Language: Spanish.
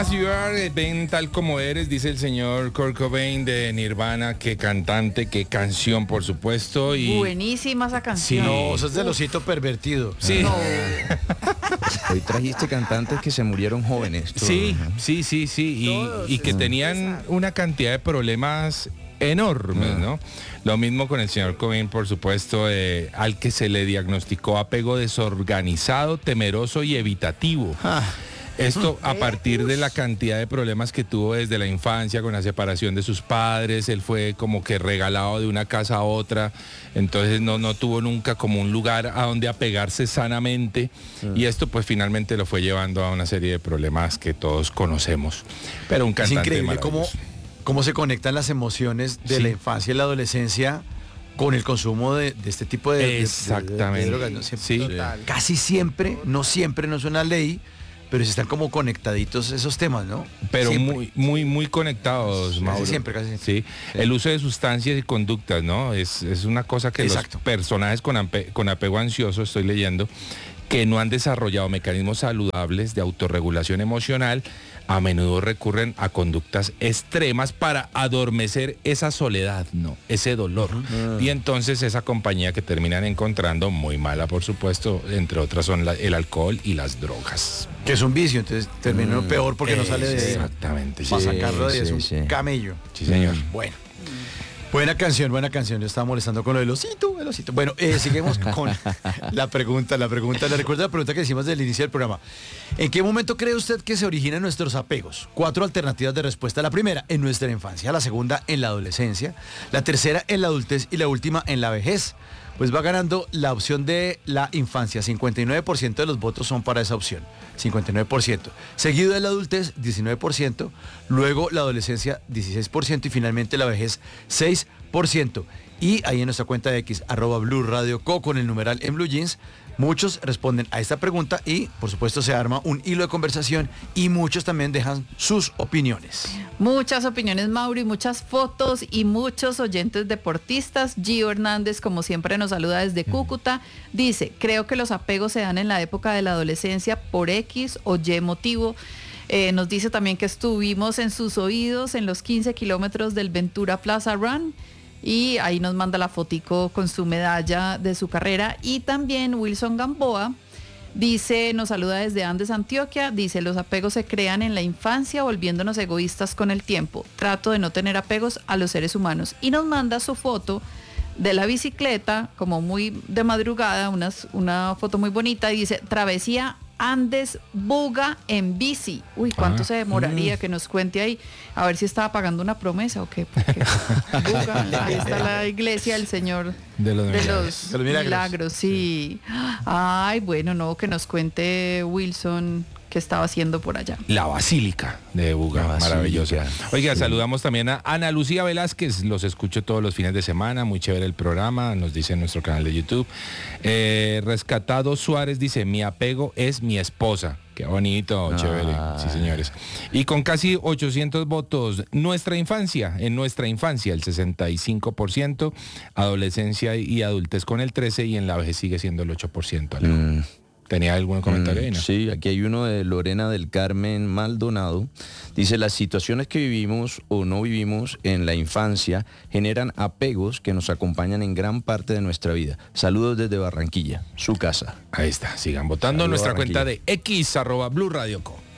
You Are, ven tal como eres, dice el señor Kurt Cobain de Nirvana. Qué cantante, qué canción, por supuesto. Y buenísima esa canción. Sí. No, eso es del osito pervertido. sí, No. Hoy trajiste cantantes que se murieron jóvenes. todos, sí, ¿no? sí. Todos, Y que tenían una cantidad de problemas enormes, ¿no? Lo mismo con el señor Cobain, por supuesto, al que se le diagnosticó apego desorganizado, temeroso y evitativo. Esto a partir de la cantidad de problemas que tuvo desde la infancia con la separación de sus padres. Él fue como que regalado de una casa a otra, entonces no tuvo nunca como un lugar a donde apegarse sanamente, y esto pues finalmente lo fue llevando a una serie de problemas que todos conocemos. Pero un Es cantante increíble cómo se conectan las emociones de Sí. la infancia y la adolescencia con el consumo de este tipo de Exactamente. drogas, ¿no? Siempre- Sí. Total. Casi siempre, no es una ley, pero sí están como conectaditos esos temas, ¿no? Pero Siempre. muy conectados, Casi Mauro. siempre. Sí, el uso de sustancias y conductas, ¿no? Es una cosa que Exacto. los personajes con apego ansioso, estoy leyendo, que no han desarrollado mecanismos saludables de autorregulación emocional, a menudo recurren a conductas extremas para adormecer esa soledad, ¿no? Ese dolor. Y entonces esa compañía que terminan encontrando, muy mala por supuesto, entre otras son el alcohol y las drogas. Que es un vicio, entonces terminó peor porque no sale de ahí. Exactamente, sí. Para sacarlo de ahí es un sí. camello. Sí, señor. Bueno. Buena canción. Yo estaba molestando con lo del osito, el osito. Bueno, seguimos con la pregunta. ¿Le recuerda la pregunta que hicimos del inicio del programa? ¿En qué momento cree usted que se originan nuestros apegos? 4 alternativas de respuesta. La primera, en nuestra infancia. La segunda, en la adolescencia. La tercera, en la adultez. Y la última, en la vejez. Pues va ganando la opción de la infancia. 59% de los votos son para esa opción. 59%. Seguido de la adultez, 19%. Luego la adolescencia, 16%. Y finalmente la vejez, 6%. Y ahí en nuestra cuenta de X, @BluRadioCo con el numeral en Blue Jeans, muchos responden a esta pregunta y por supuesto se arma un hilo de conversación y muchos también dejan sus opiniones. Muchas opiniones, Mauri, muchas fotos y muchos oyentes deportistas. Gio Hernández, como siempre, nos saluda desde Cúcuta. Dice, creo que los apegos se dan en la época de la adolescencia por X o Y motivo. Nos dice también que estuvimos en sus oídos en los 15 kilómetros del Ventura Plaza Run. Y ahí nos manda la fotico con su medalla de su carrera. Y también Wilson Gamboa dice, nos saluda desde Andes, Antioquia. Dice, los apegos se crean en la infancia volviéndonos egoístas con el tiempo. Trato de no tener apegos a los seres humanos. Y nos manda su foto de la bicicleta, como muy de madrugada, una foto muy bonita. Y dice, travesía Andes Buga en bici. Uy, ¿cuánto se demoraría? Que nos cuente ahí. A ver si estaba pagando una promesa o qué. Porque Buga, ahí está la iglesia del Señor De los de los milagros. milagros, sí. Ay, bueno, no, que nos cuente Wilson qué estaba haciendo por allá. La Basílica de Buga, La Basílica. maravillosa. Oiga, saludamos también a Ana Lucía Velázquez, los escucho todos los fines de semana, muy chévere el programa, nos dice en nuestro canal de YouTube. Rescatado Suárez dice, mi apego es mi esposa. Qué bonito, chévere, sí señores. Y con casi 800 votos, en nuestra infancia, el 65%, adolescencia y adultez con el 13% y en la vejez sigue siendo el 8%. Alejo. ¿Tenía algún comentario ahí, no? Sí, aquí hay uno de Lorena del Carmen Maldonado. Dice, las situaciones que vivimos o no vivimos en la infancia generan apegos que nos acompañan en gran parte de nuestra vida. Saludos desde Barranquilla, su casa. Ahí está, sigan votando en Saludos, nuestra cuenta Barranquilla. de X @BluRadioCo.